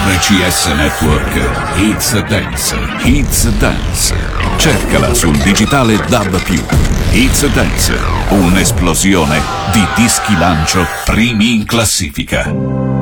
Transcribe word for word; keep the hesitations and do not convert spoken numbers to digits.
R C S Network It's Dance. It's Dance. Cercala sul digitale D A B più. It's Dance. Un'esplosione di dischi lancio primi in classifica.